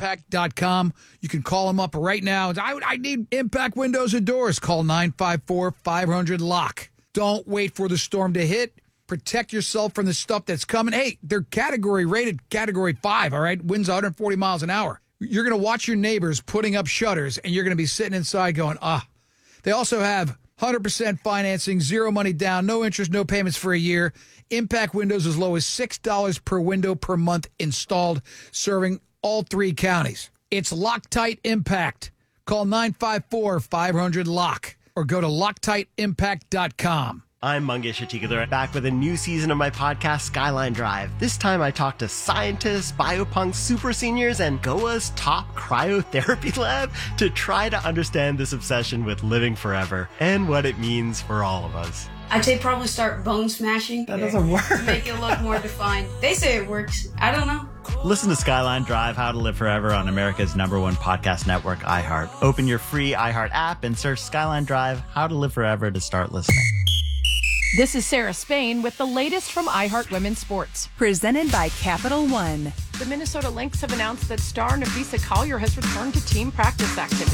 ImpactWindows.impact.com. You can call them up right now. I need Impact Windows and Doors. Call 954-500-LOCK. Don't wait for the storm to hit. Protect yourself from the stuff that's coming. Hey, they're rated category 5, all right? Winds 140 miles an hour. You're going to watch your neighbors putting up shutters, and you're going to be sitting inside going, ah. They also have 100% financing, zero money down, no interest, no payments for a year. Impact Windows as low as $6 per window per month installed, serving all 3 counties. It's Loctite Impact. Call 954-500-LOCK or go to LoctiteImpact.com. I'm Mangesh Hattikudur, back with a new season of my podcast, Skyline Drive. This time I talk to scientists, biopunks, super seniors, and Goa's top cryotherapy lab to try to understand this obsession with living forever and what it means for all of us. I'd say probably start bone smashing. That doesn't work. To make it look more defined. They say it works. I don't know. Listen to Skyline Drive, How to Live Forever on America's #1 podcast network, iHeart. Open your free iHeart app and search Skyline Drive, How to Live Forever to start listening. This is Sarah Spain with the latest from iHeart Women's Sports. Presented by Capital One. The Minnesota Lynx have announced that star Nafisa Collier has returned to team practice activity.